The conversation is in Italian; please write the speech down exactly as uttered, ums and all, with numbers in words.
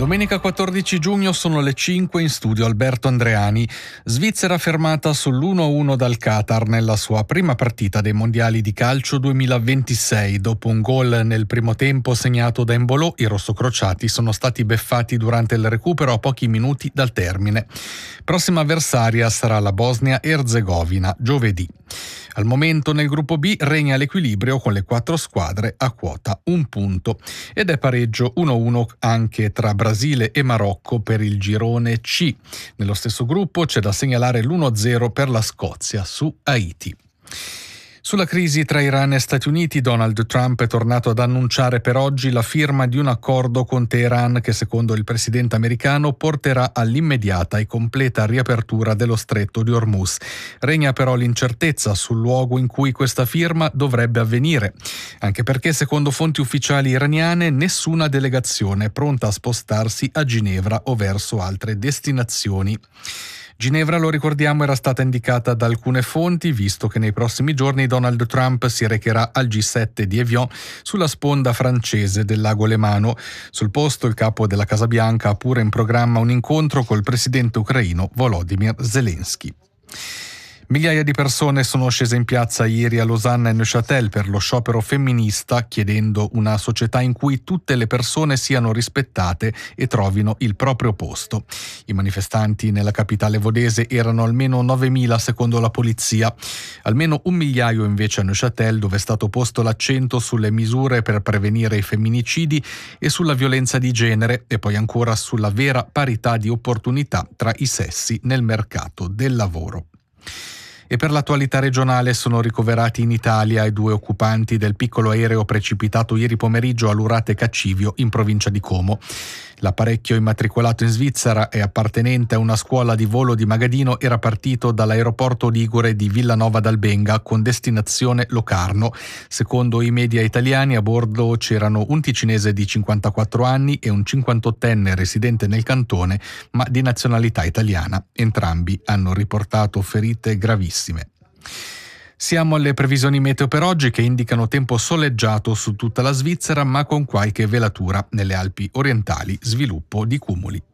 Domenica quattordici giugno sono le cinque, in studio Alberto Andreani. Svizzera fermata sull'uno a uno dal Qatar nella sua prima partita dei mondiali di calcio duemilaventisei. Dopo un gol nel primo tempo segnato da Embolo, i rossocrociati sono stati beffati durante il recupero a pochi minuti dal termine. Prossima avversaria sarà la Bosnia-Erzegovina, giovedì. Al momento nel gruppo B regna l'equilibrio con le quattro squadre a quota un punto ed è pareggio uno a uno anche tra Brasile e Marocco per il girone C. Nello stesso gruppo c'è da segnalare l'uno a zero per la Scozia su Haiti. Sulla crisi tra Iran e Stati Uniti, Donald Trump è tornato ad annunciare per oggi la firma di un accordo con Teheran che, secondo il presidente americano, porterà all'immediata e completa riapertura dello stretto di Hormuz. Regna però l'incertezza sul luogo in cui questa firma dovrebbe avvenire, anche perché, secondo fonti ufficiali iraniane, nessuna delegazione è pronta a spostarsi a Ginevra o verso altre destinazioni. Ginevra, lo ricordiamo, era stata indicata da alcune fonti, visto che nei prossimi giorni Donald Trump si recherà al G sette di Evian sulla sponda francese del lago Lemano. Sul posto il capo della Casa Bianca ha pure in programma un incontro col presidente ucraino Volodymyr Zelensky. Migliaia di persone sono scese in piazza ieri a Losanna e Neuchâtel per lo sciopero femminista, chiedendo una società in cui tutte le persone siano rispettate e trovino il proprio posto. I manifestanti nella capitale vodese erano almeno novemila secondo la polizia, almeno un migliaio invece a Neuchâtel, dove è stato posto l'accento sulle misure per prevenire i femminicidi e sulla violenza di genere, e poi ancora sulla vera parità di opportunità tra i sessi nel mercato del lavoro. E per l'attualità regionale sono ricoverati in Italia i due occupanti del piccolo aereo precipitato ieri pomeriggio a Lurate Caccivio, in provincia di Como. L'apparecchio, immatricolato in Svizzera e appartenente a una scuola di volo di Magadino, era partito dall'aeroporto ligure di Villanova d'Albenga con destinazione Locarno. Secondo i media italiani, a bordo c'erano un ticinese di cinquantaquattro anni e un cinquantottenne residente nel cantone, ma di nazionalità italiana. Entrambi hanno riportato ferite gravissime. Siamo alle previsioni meteo per oggi, che indicano tempo soleggiato su tutta la Svizzera, ma con qualche velatura nelle Alpi orientali, sviluppo di cumuli.